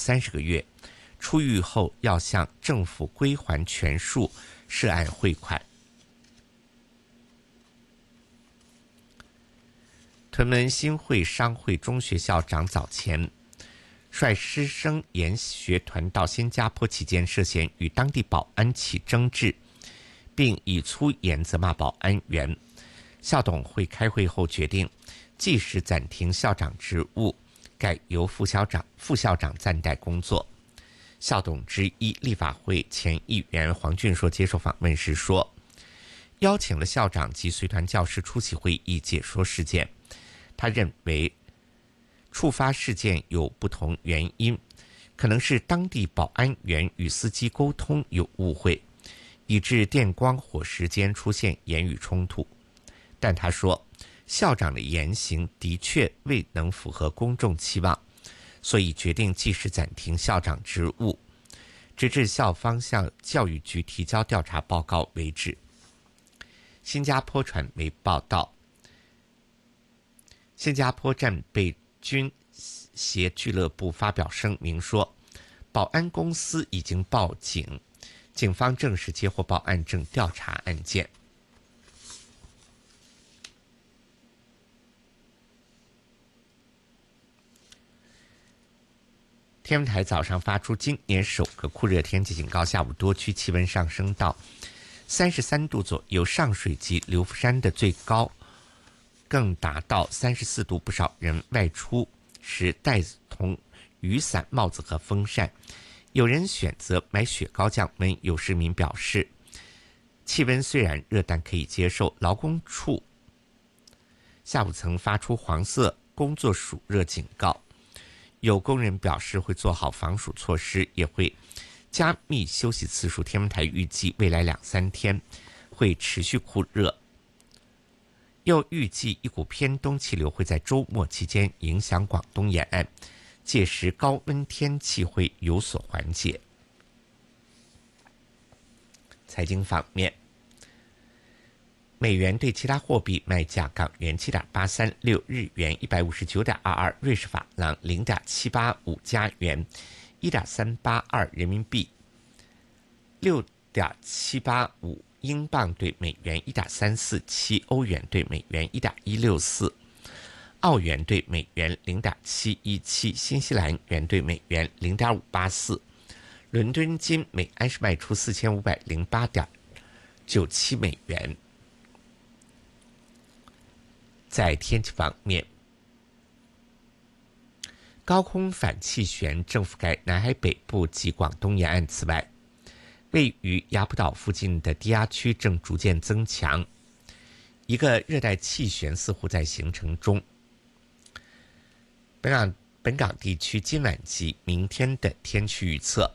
30个月，出狱后要向政府归还全数涉案汇款。屯门新会商会中学校长早前率师生研学团到新加坡期间，涉嫌与当地保安起争执，并以粗言责骂保安员。校董会开会后决定，即时暂停校长职务，改由副校长暂代工作。校董之一立法会前议员黄俊硕接受访问时说，邀请了校长及随团教师出席会议解说事件。他认为触发事件有不同原因，可能是当地保安员与司机沟通有误会，以致电光火石间出现言语冲突。但他说，校长的言行的确未能符合公众期望，所以决定即时暂停校长职务，直至校方向教育局提交调查报告为止。新加坡传媒报道，新加坡战备军协俱乐部发表声明说，保安公司已经报警，警方证实接获报案，正调查案件。天文台早上发出今年首个酷热天气警告，下午多区气温上升到33度左右，上水及流浮山的最高更达到34度，不少人外出时带同雨伞、帽子和风扇，有人选择买雪糕降温。有市民表示，气温虽然热，但可以接受。劳工处下午曾发出黄色工作暑热警告，有工人表示会做好防暑措施，也会加密休息次数。天文台预计未来2-3天会持续酷热，又预计一股偏东气流会在周末期间影响广东沿岸，届时高温天气会有所缓解。财经方面，美元对其他货币卖价：港元7.836，日元159.22，瑞士法郎0.785，加元1.382，人民币6.785，英镑对美元1.347，欧元对美元1.164，澳元对美元0.717，新西兰元对美元0.584。伦敦金每安士卖出4508.97美元。在天气方面，高空反气旋正覆盖南海北部及广东沿岸，此外位于雅浦岛附近的低压区正逐渐增强，一个热带气旋似乎在形成中。本港地区今晚及明天的天气预测：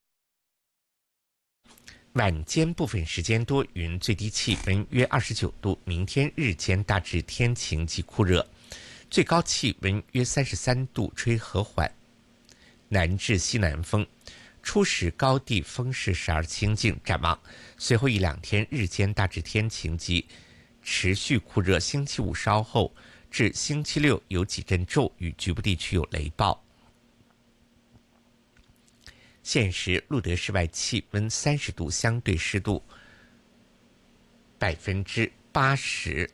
晚间部分时间多云，最低气温约29度。明天日间大致天晴及酷热，最高气温约33度，吹和缓南至西南风，初时高地风势时而清劲。展望随后1-2天日间大致天晴及持续酷热，星期五稍后至星期六有几阵骤雨，局部地区有雷暴。现时路德室外气温30度，相对湿度80%。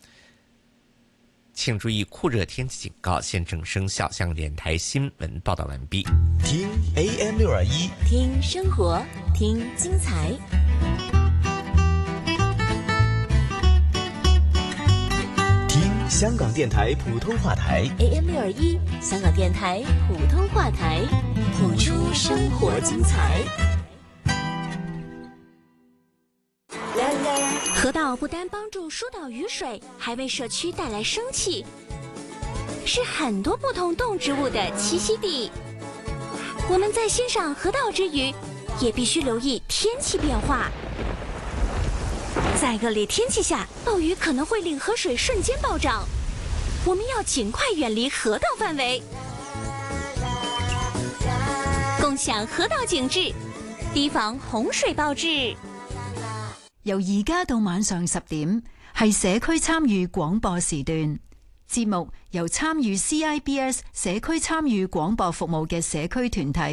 请注意，酷热天气警告现正生效。香港电台新闻报道完毕。 听 AM621， 听生活，听精彩。 听香港电台普通话台 AM621，香港电台普通话台，谱出生活精彩。河道不单帮助疏导雨水，还为社区带来生气，是很多不同动植物的栖息地。我们在欣赏河道之余，也必须留意天气变化。在恶劣天气下，暴雨可能会令河水瞬间暴涨，我们要尽快远离河道范围，共享河道景致，提防洪水暴至。 由而家到晚上10點，係社區參與廣播時段。節目由參與 CIBS 社區參與廣播服務嘅社區團體